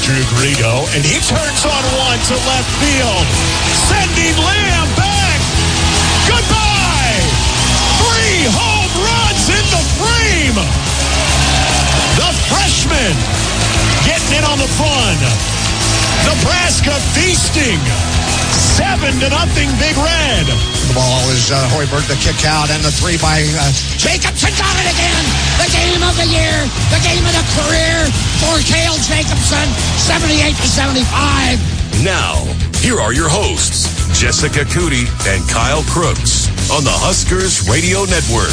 Drew Grego, and he turns on one to left field, sending Lamb back. Goodbye! 3 home runs in the frame. The freshman getting in on the fun. Nebraska feasting. 7-0, Big Red. The ball is Hoiberg, the kick out, and the 3 by Jacobson. Got it again. The game of the year. The game of the career for Cale Jacobson. 78-75. Now, here are your hosts, Jessica Cootie and Kyle Crooks on the Huskers Radio Network.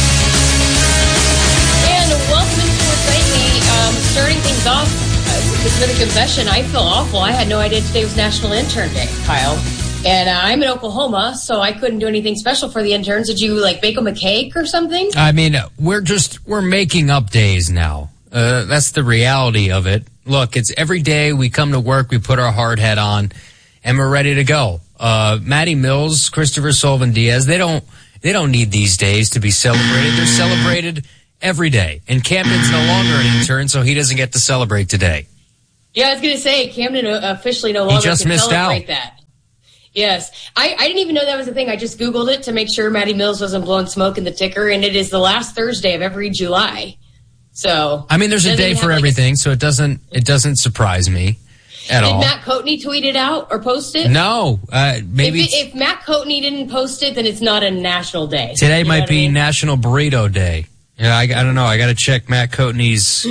And welcome into our segment. Starting things off with a confession. I feel awful. I had no idea today was National Intern Day, Kyle. And I'm in Oklahoma, so I couldn't do anything special for the interns. Did you, bake them a cake or something? I mean, we're making up days now. That's the reality of it. Look, it's every day we come to work, we put our hard hat on, and we're ready to go. Matty Mills, Christopher Sullivan Diaz, they don't need these days to be celebrated. They're celebrated every day. And Camden's no longer an intern, so he doesn't get to celebrate today. Yeah, I was going to say, Camden officially no longer can celebrate that. Yes. I didn't even know that was a thing. I just Googled it to make sure Matty Mills wasn't blowing smoke in the ticker, and it is the last Thursday of every July. So I mean, there's a day for everything, so it doesn't surprise me at all. Did Matt Coatney tweet it out or post it? No. Maybe if Matt Coatney didn't post it, then it's not a national day. Today might be National Burrito Day. Yeah, I don't know. I got to check Matt Coatney's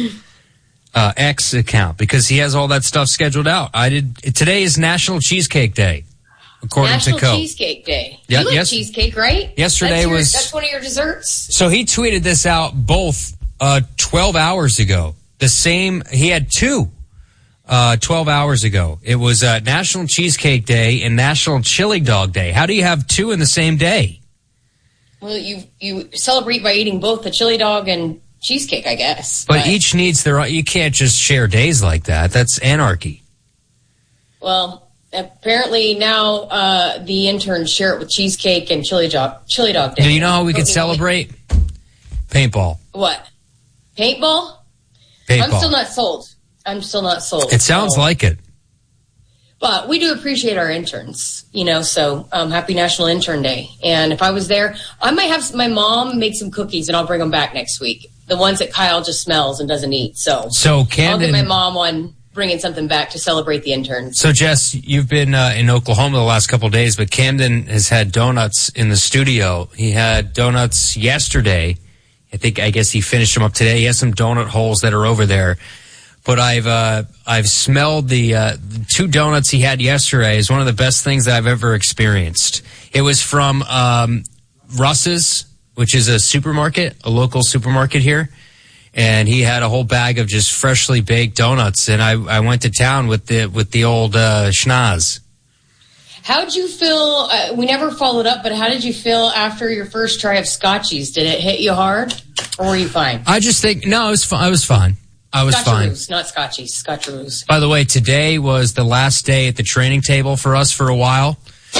X account because he has all that stuff scheduled out. Today is National Cheesecake Day. According National to Coe. Cheesecake Day. Yeah, you like cheesecake, right? Yesterday that's one of your desserts? So he tweeted this out both 12 hours ago. He had 2 12 hours ago. It was National Cheesecake Day and National Chili Dog Day. How do you have 2 in the same day? Well, you celebrate by eating both the chili dog and cheesecake, I guess. But each needs their own. You can't just share days like that. That's anarchy. Well, apparently now the interns share it with cheesecake and chili dog day. Do you know how we could celebrate? Paintball. What? Paintball? I'm still not sold. It sounds like it. But we do appreciate our interns, so happy National Intern Day. And if I was there, I might have my mom make some cookies and I'll bring them back next week. The ones that Kyle just smells and doesn't eat. So Camden, I'll get my mom one bringing something back to celebrate the interns. So, Jess, you've been in Oklahoma the last couple of days, but Camden has had donuts in the studio. He had donuts yesterday. I guess he finished them up today. He has some donut holes that are over there. But I've smelled the 2 donuts he had yesterday is one of the best things that I've ever experienced. It was from Russ's, which is a local supermarket here. And he had a whole bag of just freshly baked donuts, and I went to town with the old schnoz. How'd you feel? We never followed up, but how did you feel after your first try of Scotchies? Did it hit you hard, or were you fine? I just think I was fine. I was fine. Scotcheroos, not Scotchies. Scotcheroos. By the way, today was the last day at the training table for us for a while.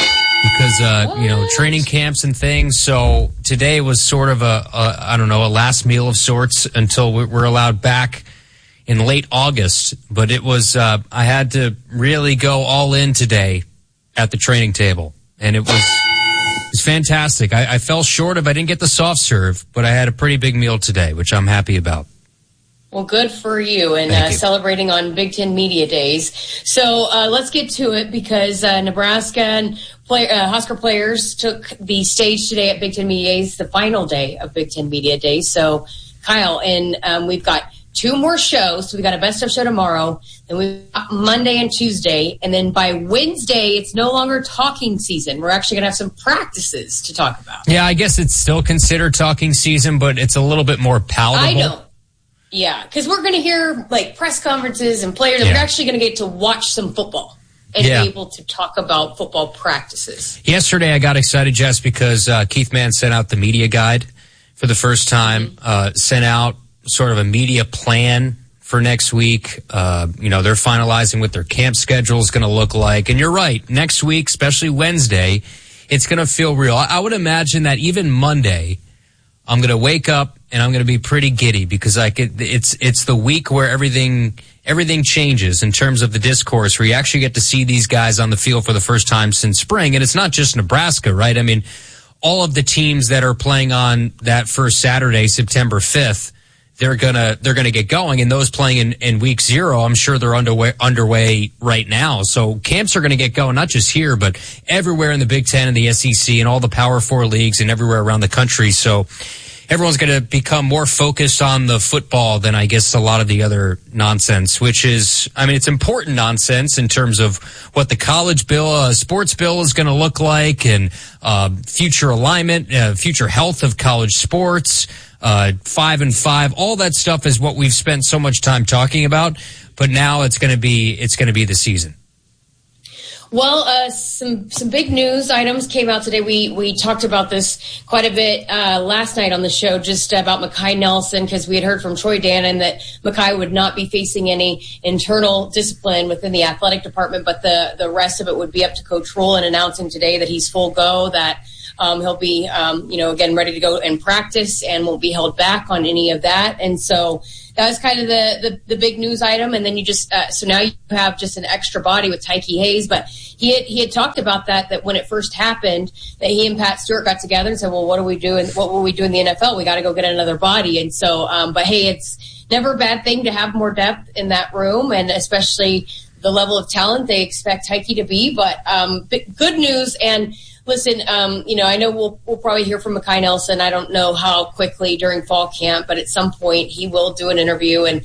Because, training camps and things. So today was sort of a last meal of sorts until we're allowed back in late August. But it was, I had to really go all in today at the training table. And it was fantastic. I fell short I didn't get the soft serve, but I had a pretty big meal today, which I'm happy about. Well, good for you, and celebrating on Big Ten Media Days. So let's get to it because Nebraska and Husker players took the stage today at Big Ten Media Days, the final day of Big Ten Media Days. So, Kyle, and we've got 2 more shows. So we got a best of show tomorrow, then we've got Monday and Tuesday, and then by Wednesday, it's no longer talking season. We're actually going to have some practices to talk about. Yeah, I guess it's still considered talking season, but it's a little bit more palatable. I know. Yeah, because we're going to hear press conferences and players. Yeah. We're actually going to get to watch some football and be able to talk about football practices. Yesterday, I got excited, Jess, because Keith Mann sent out the media guide for the first time, sent out sort of a media plan for next week. They're finalizing what their camp schedule is going to look like. And you're right, next week, especially Wednesday, it's going to feel real. I would imagine that even Monday, I'm going to wake up and I'm going to be pretty giddy because it's the week where everything everything changes in terms of the discourse where you actually get to see these guys on the field for the first time since spring. And it's not just Nebraska, right? I mean, all of the teams that are playing on that first Saturday, September 5th, they're gonna get going, and those playing in week 0, I'm sure they're underway right now. So camps are gonna get going, not just here, but everywhere in the Big Ten and the SEC and all the Power 4 leagues and everywhere around the country. So everyone's gonna become more focused on the football than I guess a lot of the other nonsense, which is, I mean, it's important nonsense in terms of what the college bill, sports bill is gonna look like, and future alignment, future health of college sports. 5 and 5, all that stuff is what we've spent so much time talking about, but now it's going to be the season. Well, some big news items came out today. We talked about this quite a bit last night on the show, just about Makai Nelson, because we had heard from Troy Dannon that Makai would not be facing any internal discipline within the athletic department, but the rest of it would be up to Coach Rule, and announcing today that he's full go, that he'll be, again, ready to go and practice and won't be held back on any of that. And so that was kind of the big news item. And then you just, so now you have just an extra body with Tyke Hayes. But he had talked about that when it first happened, that he and Pat Stewart got together and said, well, what will we do in the NFL? We got to go get another body. And so, but hey, it's never a bad thing to have more depth in that room, and especially the level of talent they expect Tyke to be. But good news. And listen, I know we'll probably hear from Makai Nelson. I don't know how quickly during fall camp, but at some point he will do an interview. And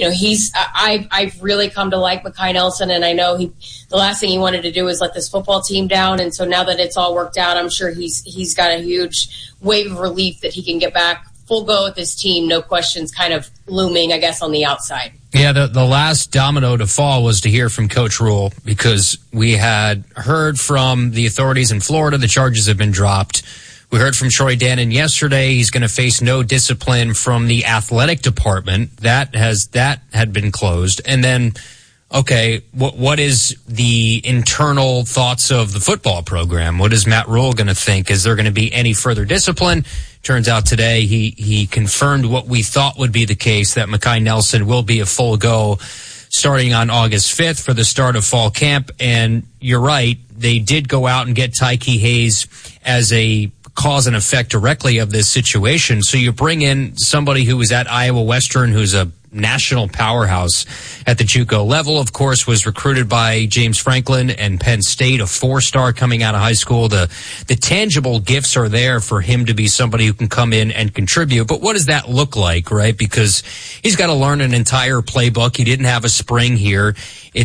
I've really come to like Makai Nelson, and I know the last thing he wanted to do is let this football team down. And so now that it's all worked out, I'm sure he's got a huge wave of relief that he can get back full go with this team. No questions, kind of looming, I guess, on the outside. Yeah, the last domino to fall was to hear from Coach Rule, because we had heard from the authorities in Florida the charges have been dropped. We heard from Troy Dannon yesterday he's going to face no discipline from the athletic department. That had been closed. And then, okay, what is the internal thoughts of the football program? What is Matt Rule going to think? Is there going to be any further discipline? Turns out today he confirmed what we thought would be the case, that Makai Nelson will be a full go starting on August 5th for the start of fall camp. And you're right, they did go out and get Tyke Hayes as a cause and effect directly of this situation. So you bring in somebody who was at Iowa Western, who's a national powerhouse at the JUCO level, of course, was recruited by James Franklin and Penn State, a 4-star coming out of high school. The tangible gifts are there for him to be somebody who can come in and contribute. But what does that look like, right? Because he's got to learn an entire playbook. He didn't have a spring here.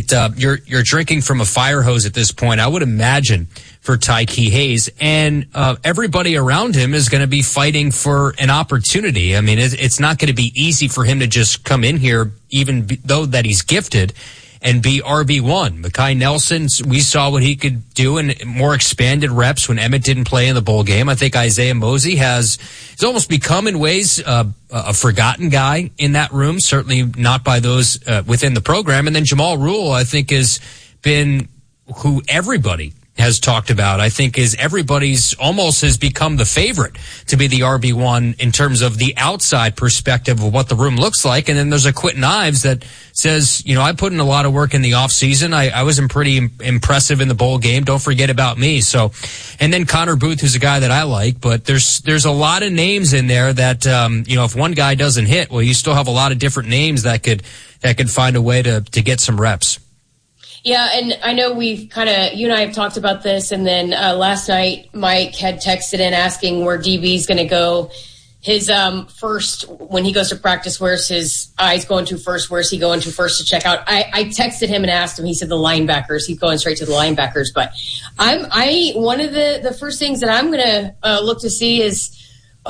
You're drinking from a fire hose at this point, I would imagine, for Tyke Hayes, and everybody around him is going to be fighting for an opportunity. I mean, it's not going to be easy for him to just come in here, even though that he's gifted, and be RB1. Makai Nelson, we saw what he could do in more expanded reps when Emmett didn't play in the bowl game. I think Isaiah Mosey has almost become in ways a forgotten guy in that room, certainly not by those within the program. And then Jamal Rule, I think, has been who everybody has talked about. I think almost has become the favorite to be the RB1 in terms of the outside perspective of what the room looks like. And then there's a Quentin Ives that says, I put in a lot of work in the offseason. I was pretty impressive in the bowl game. Don't forget about me. So, and then Connor Booth, who's a guy that I like, but there's a lot of names in there that, if one guy doesn't hit, well, you still have a lot of different names that could find a way to get some reps. Yeah, and I know we've you and I have talked about this, and then last night Mike had texted in asking where DB's going to go. His first, when he goes to practice, where's his eyes going to first? Where's he going to first to check out? I texted him and asked him. He said the linebackers. He's going straight to the linebackers. But one of the first things that I'm going to look to see is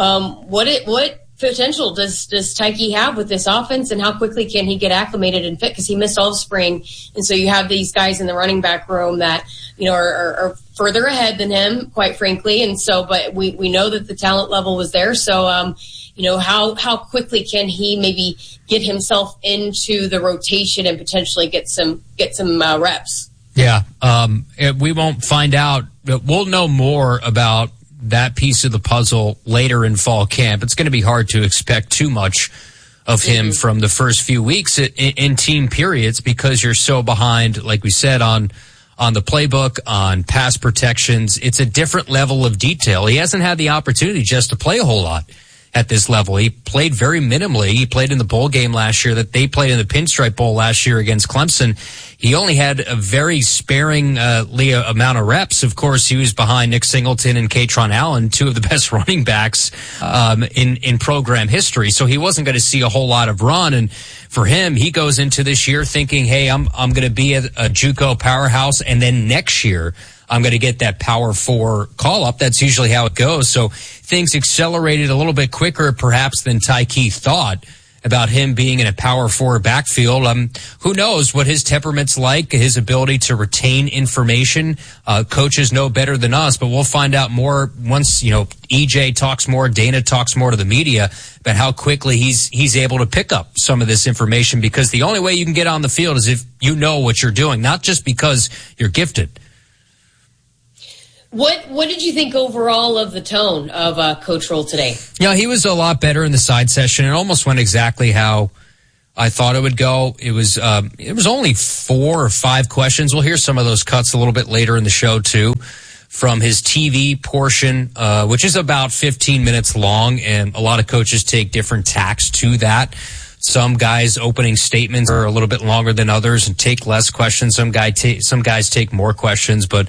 what potential does Tyke have with this offense, and how quickly can he get acclimated and fit? Because he missed all of spring, and so you have these guys in the running back room that are further ahead than him, quite frankly. And so, but we know that the talent level was there. So, how quickly can he maybe get himself into the rotation and potentially get some reps? Yeah, we won't find out. We'll know more about that piece of the puzzle later in fall camp. It's going to be hard to expect too much of him from the first few weeks in team periods, because you're so behind, like we said, on the playbook, on pass protections. It's a different level of detail. He hasn't had the opportunity just to play a whole lot at this level. He played very minimally. He played in the bowl game last year that they played in the Pinstripe Bowl last year against Clemson. He only had a very sparingly amount of reps. Of course, he was behind Nick Singleton and Katron Allen, two of the best running backs in program history. So he wasn't going to see a whole lot of run. And for him, he goes into this year thinking, hey, I'm going to be a JUCO powerhouse, and then next year I'm going to get that Power 4 call-up. That's usually how it goes. So things accelerated a little bit quicker, perhaps, than Ty Keith thought about him being in a Power 4 backfield. Who knows what his temperament's like, his ability to retain information. Coaches know better than us, but we'll find out more once, EJ talks more, Dana talks more to the media about how quickly he's able to pick up some of this information, because the only way you can get on the field is if you know what you're doing, not just because you're gifted. What did you think overall of the tone of Coach Rule today? Yeah, he was a lot better in the side session. It almost went exactly how I thought it would go. It was only 4 or 5 questions. We'll hear some of those cuts a little bit later in the show too, from his TV portion, which is about 15 minutes long, and a lot of coaches take different tacks to that. Some guys' opening statements are a little bit longer than others and take less questions. Some guys take more questions, but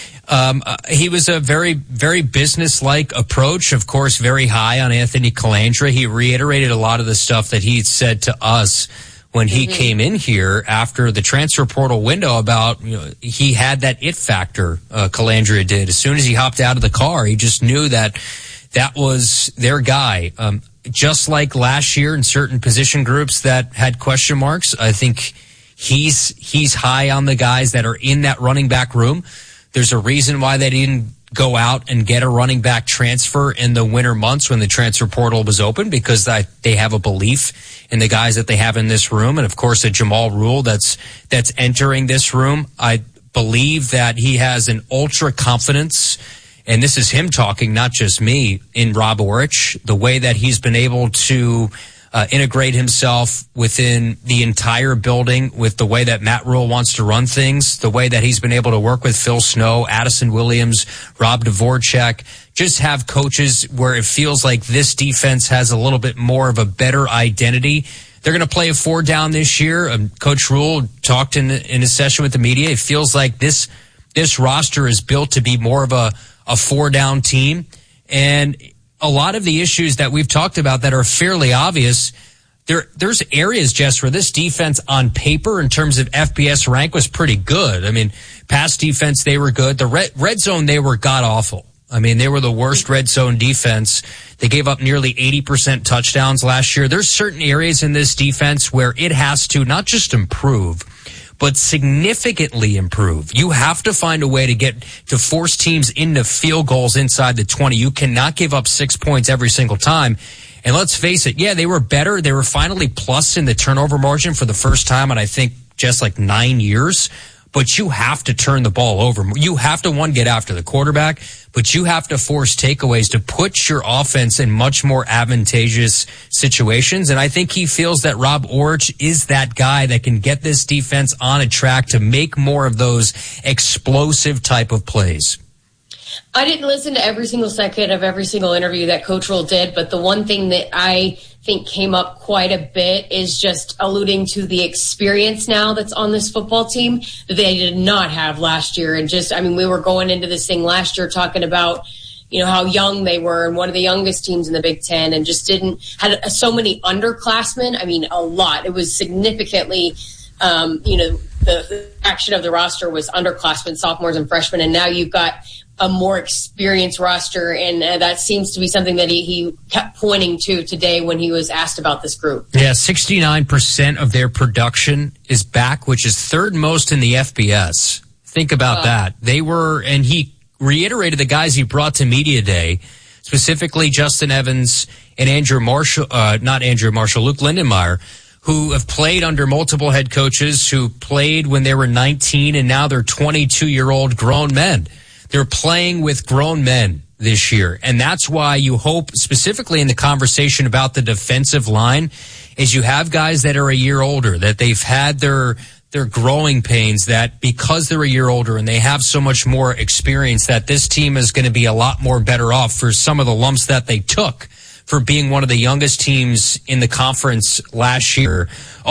he was a very, very business-like approach, of course, very high on Anthony Colandrea. He reiterated a lot of the stuff that he said to us when he came in here after the transfer portal window about, he had that it factor, Colandrea did. As soon as he hopped out of the car, he just knew that was their guy. Just like last year in certain position groups that had question marks, I think he's high on the guys that are in that running back room. There's a reason why they didn't go out and get a running back transfer in the winter months when the transfer portal was open, because they have a belief in the guys that they have in this room. And of course, a Jamal Rule that's entering this room. I believe that he has an ultra confidence, and this is him talking, not just me, in Rob Orich, the way that he's been able to integrate himself within the entire building, with the way that Matt Rule wants to run things, the way that he's been able to work with Phil Snow, Addison Williams, Rob Dvorak, just have coaches where it feels like this defense has a little bit more of a better identity. They're going to play a 4 down this year. Coach Rule talked in his session with the media. It feels like this roster is built to be more of a 4 down team. And a lot of the issues that we've talked about that are fairly obvious, there's areas, Jess, where this defense on paper in terms of FBS rank was pretty good. I mean, pass defense, they were good. The red zone, they were god-awful. I mean, they were the worst red zone defense. They gave up nearly 80% touchdowns last year. There's certain areas in this defense where it has to not just improve, but significantly improve. You have to find a way to force teams into field goals inside the 20. You cannot give up 6 points every single time. And let's face it, yeah, they were better. They were finally plus in the turnover margin for the first time in, I think, just like 9 years. But you have to turn the ball over. You have to, one, get after the quarterback, but you have to force takeaways to put your offense in much more advantageous situations. And I think he feels that Rob Orich is that guy that can get this defense on a track to make more of those explosive type of plays. I didn't listen to every single second of every single interview that Coach Rule did, but the one thing that I think came up quite a bit is just alluding to the experience now that's on this football team that they did not have last year. And just, I mean, we were going into this thing last year talking about, how young they were and one of the youngest teams in the Big Ten, and just had so many underclassmen. I mean, a lot. It was significantly, the action of the roster was underclassmen, sophomores and freshmen. And now you've got a more experienced roster, and that seems to be something that he kept pointing to today when he was asked about this group. Yeah, 69% of their production is back, which is third most in the FBS. Think about that. And he reiterated the guys he brought to Media Day, specifically Justin Evans and Luke Lindenmeyer, who have played under multiple head coaches, who played when they were 19, and now they're 22-year-old grown men. They're playing with grown men this year. And that's why you hope, specifically in the conversation about the defensive line, is you have guys that are a year older, that they've had their growing pains, that because they're a year older and they have so much more experience, that this team is going to be a lot more better off for some of the lumps that they took for being one of the youngest teams in the conference last year.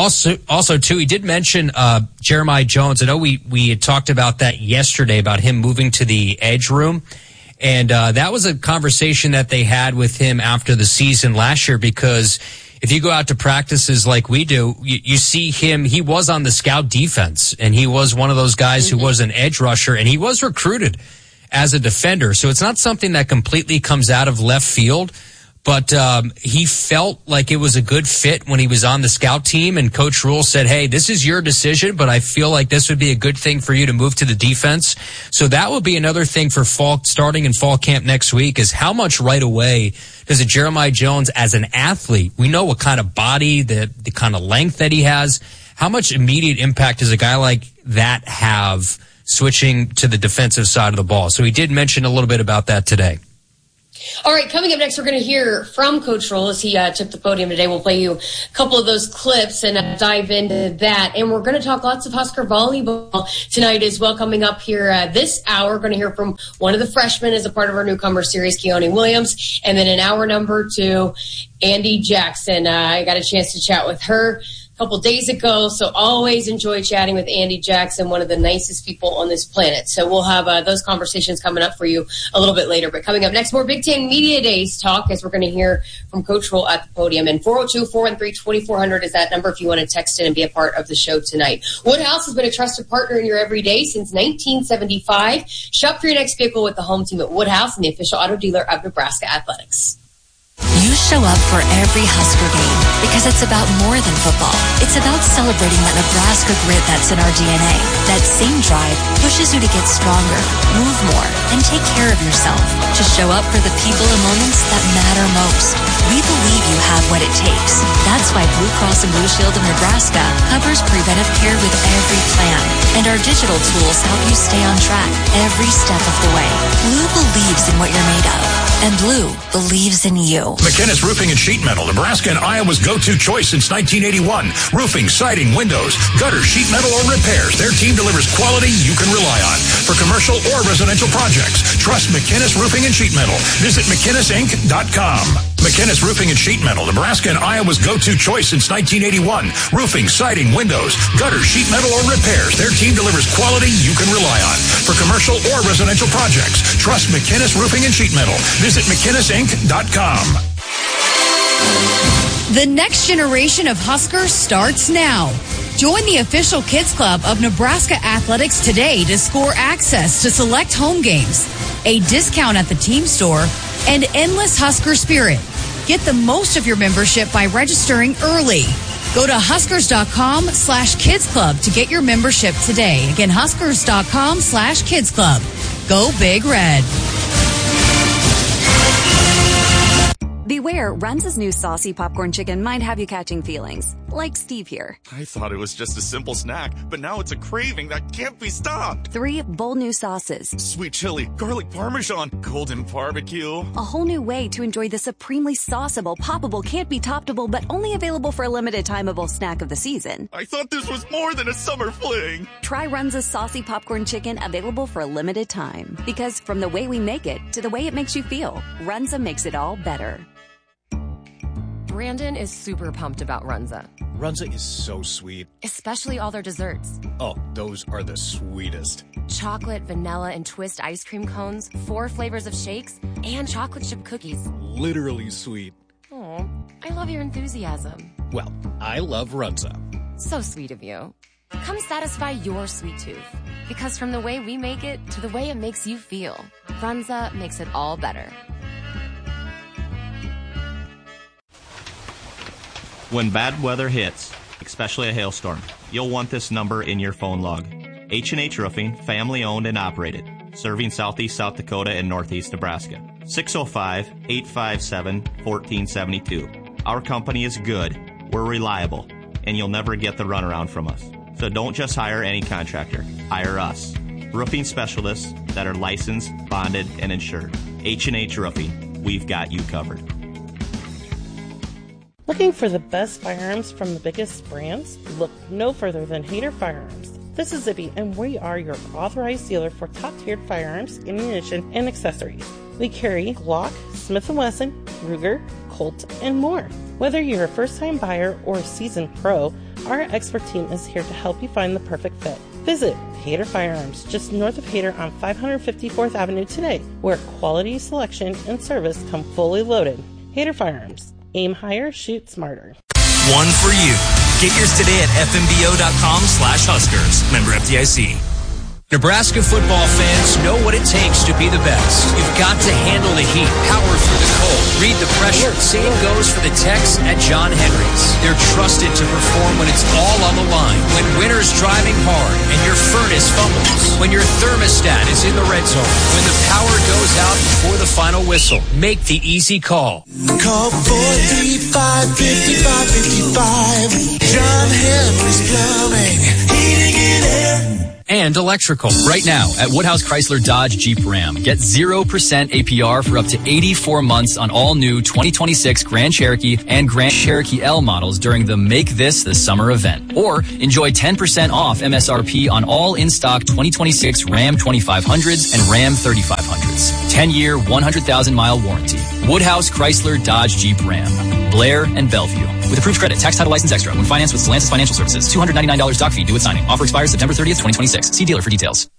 Also too, he did mention Jeremiah Jones. I know we had talked about that yesterday, about him moving to the edge room. And that was a conversation that they had with him after the season last year, because if you go out to practices like we do, you see him. He was on the scout defense, and he was one of those guys who was an edge rusher, and he was recruited as a defender. So it's not something that completely comes out of left field. But he felt like it was a good fit when he was on the scout team, and Coach Rule said, hey, this is your decision, but I feel like this would be a good thing for you to move to the defense. So that would be another thing for starting in fall camp next week, is how much right away does a Jeremiah Jones as an athlete, we know what kind of body, the kind of length that he has, how much immediate impact does a guy like that have switching to the defensive side of the ball? So he did mention a little bit about that today. All right, coming up next, we're going to hear from Coach Rule as he took the podium today. We'll play you a couple of those clips and dive into that. And we're going to talk lots of Husker volleyball tonight as well. Coming up here this hour, we're going to hear from one of the freshmen as a part of our newcomer series, Keone Williams. And then in hour number 2, Andy Jackson. I got a chance to chat with her a couple days ago, so always enjoy chatting with Andy Jackson, one of the nicest people on this planet. So we'll have those conversations coming up for you a little bit later. But coming up next, more Big Ten Media Days talk, as we're going to hear from Coach Rule at the podium. And 402-413-2400 is that number if you want to text in and be a part of the show tonight. Woodhouse has been a trusted partner in your everyday since 1975. Shop for your next vehicle with the home team at Woodhouse and the official auto dealer of Nebraska Athletics. You show up for every Husker game because it's about more than football. It's about celebrating that Nebraska grit that's in our DNA. That same drive pushes you to get stronger, move more, and take care of yourself. To show up for the people and moments that matter most. We believe you have what it takes. That's why Blue Cross and Blue Shield of Nebraska covers preventive care with every plan. And our digital tools help you stay on track every step of the way. Blue believes in what you're made of. And Blue believes in you. McInnes Roofing and Sheet Metal, Nebraska and Iowa's go-to choice since 1981. Roofing, siding, windows, gutter, sheet metal, or repairs. Their team delivers quality you can rely on. For commercial or residential projects, trust McInnes Roofing and Sheet Metal. Visit McInnesInc.com. McInnes Roofing and Sheet Metal, Nebraska and Iowa's go-to choice since 1981. Roofing, siding, windows, gutter, sheet metal, or repairs. Their team delivers quality you can rely on. For commercial or residential projects, trust McInnes Roofing and Sheet Metal. Visit McInnesInc.com. The next generation of Huskers starts now. Join the official Kids Club of Nebraska Athletics today to score access to select home games, a discount at the team store, and endless Husker spirit. Get the most of your membership by registering early. Go to Huskers.com/Kids Club to get your membership today. Again, Huskers.com/Kids Club. Go Big Red. Beware, Runza's new saucy popcorn chicken might have you catching feelings. Like Steve here. I thought it was just a simple snack, but now it's a craving that can't be stopped. 3 bold new sauces. Sweet chili, garlic parmesan, golden barbecue. A whole new way to enjoy the supremely sauceable, poppable, can't be toppable, but only available for a limited timeable snack of the season. I thought this was more than a summer fling. Try Runza's saucy popcorn chicken, available for a limited time. Because from the way we make it to the way it makes you feel, Runza makes it all better. Brandon is super pumped about Runza. Runza is so sweet. Especially all their desserts. Oh, those are the sweetest. Chocolate, vanilla, and twist ice cream cones, 4 flavors of shakes, and chocolate chip cookies. Literally sweet. Oh, I love your enthusiasm. Well, I love Runza. So sweet of you. Come satisfy your sweet tooth. Because from the way we make it to the way it makes you feel, Runza makes it all better. When bad weather hits, especially a hailstorm, you'll want this number in your phone log. H&H Roofing, family owned and operated, serving southeast South Dakota and northeast Nebraska. 605-857-1472. Our company is good, we're reliable, and you'll never get the runaround from us. So don't just hire any contractor, hire us. Roofing specialists that are licensed, bonded, and insured. H&H Roofing. We've got you covered. Looking for the best firearms from the biggest brands? Look no further than Hayter Firearms. This is Zibby, and we are your authorized dealer for top-tiered firearms, ammunition, and accessories. We carry Glock, Smith & Wesson, Ruger, Colt, and more. Whether you're a first-time buyer or a seasoned pro, our expert team is here to help you find the perfect fit. Visit Hayter Firearms, just north of Hayter on 554th Avenue today, where quality, selection, and service come fully loaded. Hayter Firearms. Aim higher, shoot smarter. One for you. Get yours today at fmbo.com/Huskers. Member FDIC. Nebraska football fans know what it takes to be the best. You've got to handle the heat, power through the cold, read the pressure. Same goes for the techs at John Henry's. They're trusted to perform when it's all on the line. When winter's driving hard and your furnace fumbles. When your thermostat is in the red zone. When the power goes out before the final whistle. Make the easy call. Call 435-5555. John Henry's Plumbing, Heating and Air. And electrical. Right now at Woodhouse Chrysler Dodge Jeep Ram. Get 0% APR for up to 84 months on all new 2026 Grand Cherokee and Grand Cherokee L models during the Make This the Summer event. Or enjoy 10% off MSRP on all in-stock 2026 Ram 2500s and Ram 3500s. 10-year, 100,000-mile warranty. Woodhouse Chrysler Dodge Jeep Ram. Blair and Bellevue. With approved credit, tax title license extra. When financed with Stellantis Financial Services. $299 doc fee due at signing. Offer expires September 30th, 2026. See dealer for details.